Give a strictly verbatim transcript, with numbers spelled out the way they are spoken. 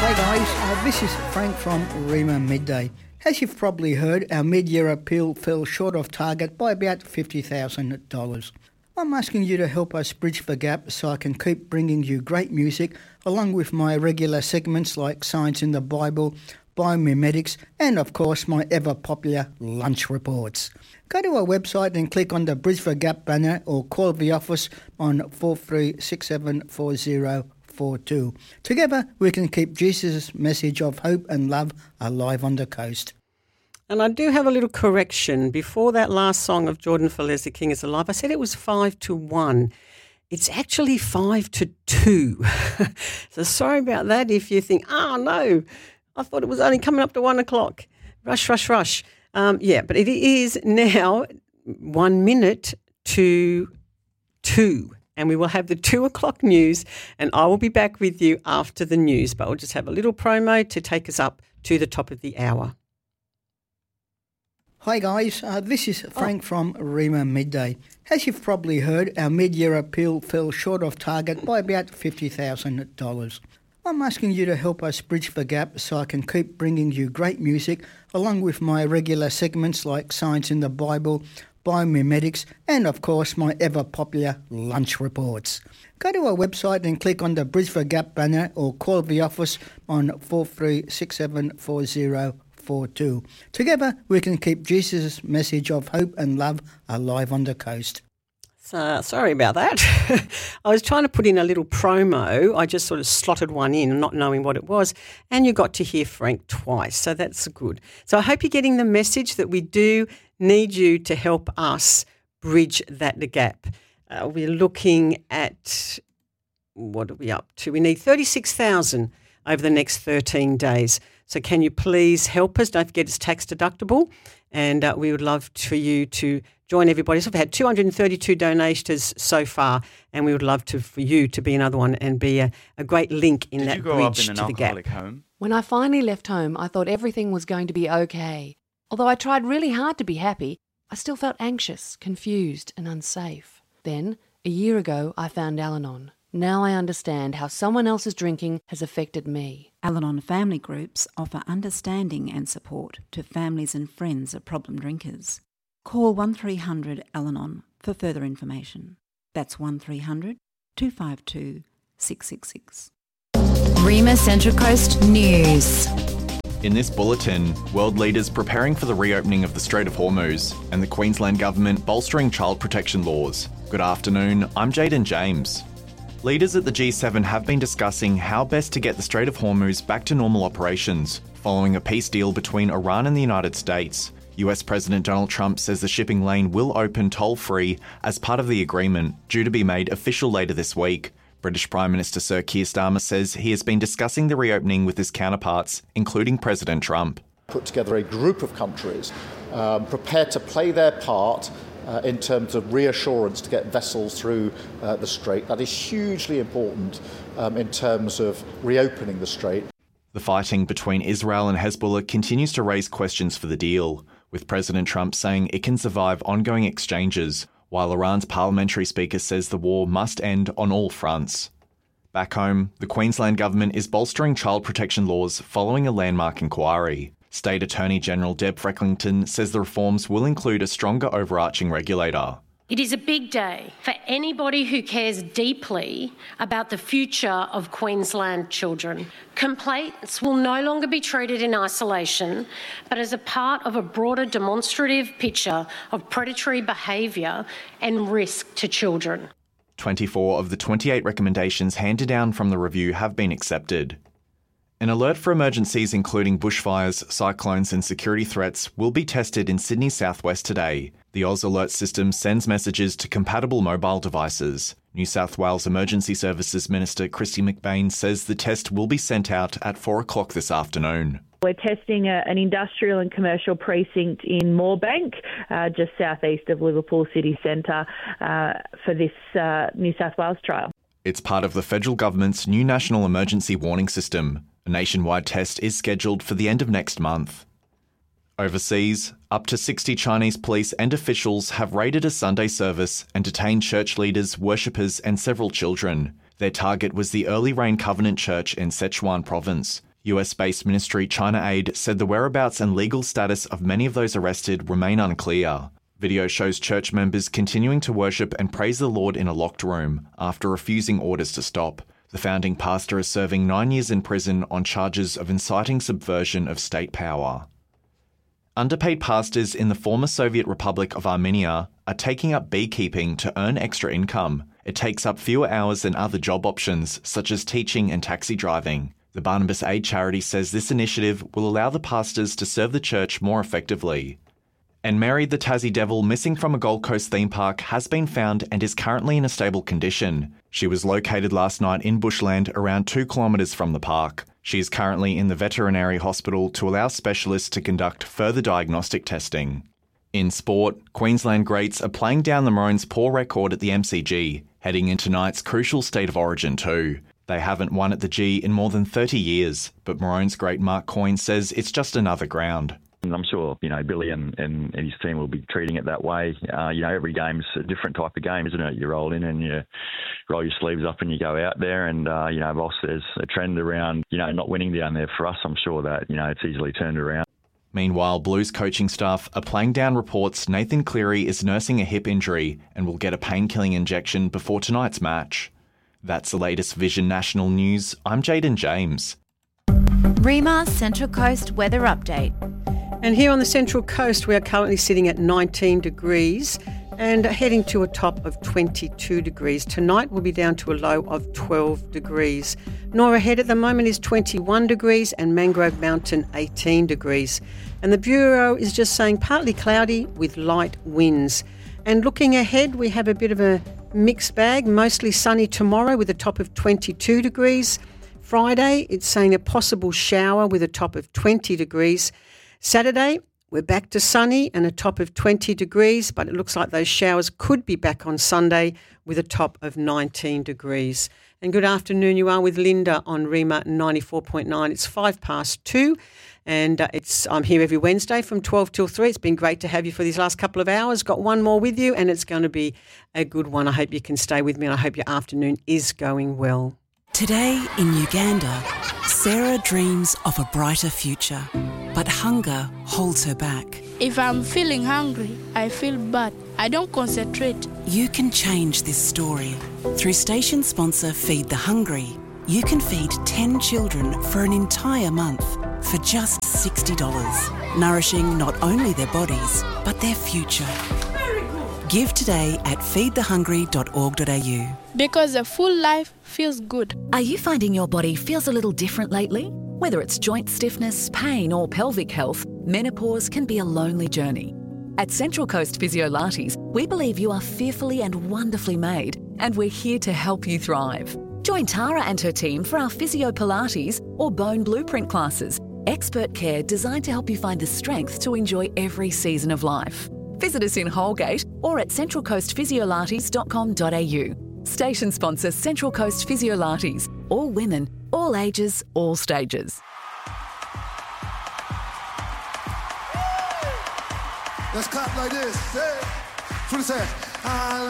Hey guys, uh, this is Frank from Rima Midday. As you've probably heard, our mid-year appeal fell short of target by about fifty thousand dollars. I'm asking you to help us bridge the gap so I can keep bringing you great music along with my regular segments like Science in the Bible, Biomimetics, and of course my ever-popular lunch reports. Go to our website and click on the Bridge the Gap banner or call the office on four three six seven four zero four two. Together we can keep Jesus' message of hope and love alive on the coast. And I do have a little correction. Before that last song of Jordan Fellez, The King is Alive, I said it was five to one. It's actually five to two. So sorry about that if you think, oh no, I thought it was only coming up to one o'clock. Rush, rush, rush. Um, yeah, but it is now one minute to two. And we will have the two o'clock news, and I will be back with you after the news. But we'll just have a little promo to take us up to the top of the hour. Hi guys, uh, this is Frank oh. from Rima Midday. As you've probably heard, our mid-year appeal fell short of target by about fifty thousand dollars. I'm asking you to help us bridge the gap so I can keep bringing you great music along with my regular segments like Science in the Bible, Biomimetics, and of course my ever-popular lunch reports. Go to our website and click on the Bridge the Gap banner or call the office on four three six seven four zero four two. Together we can keep Jesus' message of hope and love alive on the coast. So, sorry about that. I was trying to put in a little promo. I just sort of slotted one in, not knowing what it was, and you got to hear Frank twice, so that's good. So I hope you're getting the message that we do need you to help us bridge that gap. Uh, we're looking at, what are we up to? We need thirty-six thousand over the next thirteen days. So can you please help us? Don't forget it's tax deductible, and uh, we would love for you to join everybody. So we've had two hundred thirty-two donations so far, and we would love to for you to be another one and be a, a great link in Did that you grow bridge up in an to the gap. alcoholic home? When I finally left home, I thought everything was going to be okay. Although I tried really hard to be happy, I still felt anxious, confused and unsafe. Then, a year ago, I found Al-Anon. Now I understand how someone else's drinking has affected me. Al-Anon family groups offer understanding and support to families and friends of problem drinkers. Call one three hundred Al-Anon for further information. That's one three hundred two five two six six six. Rima Central Coast News. In this bulletin, world leaders preparing for the reopening of the Strait of Hormuz and the Queensland Government bolstering child protection laws. Good afternoon, I'm Jaden James. Leaders at the G seven have been discussing how best to get the Strait of Hormuz back to normal operations, following a peace deal between Iran and the United States. U S President Donald Trump says the shipping lane will open toll-free as part of the agreement, due to be made official later this week. British Prime Minister Sir Keir Starmer says he has been discussing the reopening with his counterparts, including President Trump. Put together a group of countries um, prepared to play their part Uh, in terms of reassurance to get vessels through uh, the Strait. That is hugely important um, in terms of reopening the Strait. The fighting between Israel and Hezbollah continues to raise questions for the deal, with President Trump saying it can survive ongoing exchanges, while Iran's parliamentary speaker says the war must end on all fronts. Back home, the Queensland Government is bolstering child protection laws following a landmark inquiry. State Attorney General Deb Frecklington says the reforms will include a stronger overarching regulator. It is a big day for anybody who cares deeply about the future of Queensland children. Complaints will no longer be treated in isolation, but as a part of a broader demonstrative picture of predatory behaviour and risk to children. twenty-four of the twenty-eight recommendations handed down from the review have been accepted. An alert for emergencies including bushfires, cyclones and security threats will be tested in Sydney's southwest today. The Oz Alert system sends messages to compatible mobile devices. New South Wales Emergency Services Minister Kristy McBain says the test will be sent out at four o'clock this afternoon. We're testing a, an industrial and commercial precinct in Moorebank, uh, just southeast of Liverpool city centre, uh, for this uh, New South Wales trial. It's part of the federal government's new national emergency warning system. A nationwide test is scheduled for the end of next month. Overseas, up to sixty Chinese police and officials have raided a Sunday service and detained church leaders, worshippers and several children. Their target was the Early Rain Covenant Church in Sichuan province. U S-based Ministry China Aid said the whereabouts and legal status of many of those arrested remain unclear. Video shows church members continuing to worship and praise the Lord in a locked room after refusing orders to stop. The founding pastor is serving nine years in prison on charges of inciting subversion of state power. Underpaid pastors in the former Soviet Republic of Armenia are taking up beekeeping to earn extra income. It takes up fewer hours than other job options, such as teaching and taxi driving. The Barnabas Aid charity says this initiative will allow the pastors to serve the church more effectively. And Mary the Tassie Devil, missing from a Gold Coast theme park, has been found and is currently in a stable condition. She was located last night in bushland around two kilometres from the park. She is currently in the veterinary hospital to allow specialists to conduct further diagnostic testing. In sport, Queensland greats are playing down the Maroons' poor record at the M C G, heading into tonight's crucial State of Origin two. They haven't won at the G in more than thirty years, but Maroons great Mark Coyne says it's just another ground. I'm sure, you know, Billy and, and, and his team will be treating it that way. Uh, you know, every game's a different type of game, isn't it? You roll in and you roll your sleeves up and you go out there. And, uh, you know, whilst there's a trend around, you know, not winning down there for us, I'm sure that, you know, it's easily turned around. Meanwhile, Blues coaching staff are playing down reports Nathan Cleary is nursing a hip injury and will get a pain-killing injection before tonight's match. That's the latest Vision National News. I'm Jaden James. Rima Central Coast Weather Update. And here on the Central Coast, we are currently sitting at nineteen degrees and heading to a top of twenty-two degrees. Tonight we'll be down to a low of twelve degrees. Norah Head at the moment is twenty-one degrees and Mangrove Mountain eighteen degrees. And the Bureau is just saying partly cloudy with light winds. And looking ahead, we have a bit of a mixed bag, mostly sunny tomorrow with a top of twenty-two degrees. Friday, it's saying a possible shower with a top of twenty degrees. Saturday, we're back to sunny and a top of twenty degrees, but it looks like those showers could be back on Sunday with a top of nineteen degrees. And good afternoon, you are with Linda on Rima ninety-four point nine. It's five past two and uh, it's I'm here every Wednesday from twelve till three. It's been great to have you for these last couple of hours. Got one more with you and it's going to be a good one. I hope you can stay with me and I hope your afternoon is going well. Today in Uganda, Sarah dreams of a brighter future, but hunger holds her back. If I'm feeling hungry, I feel bad. I don't concentrate. You can change this story. Through station sponsor Feed the Hungry, you can feed ten children for an entire month for just sixty dollars, nourishing not only their bodies, but their future. Give today at feed the hungry dot org dot a u. Because a full life feels good. Are you finding your body feels a little different lately? Whether it's joint stiffness, pain or pelvic health, menopause can be a lonely journey. At Central Coast Physiolates, we believe you are fearfully and wonderfully made, and we're here to help you thrive. Join Tara and her team for our Physio Pilates or Bone Blueprint classes, expert care designed to help you find the strength to enjoy every season of life. Visit us in Holgate or at central coast physiolates dot com dot a u. Station sponsor Central Coast Physiolates. All women, all ages, all stages. Let's clap like this. Hey.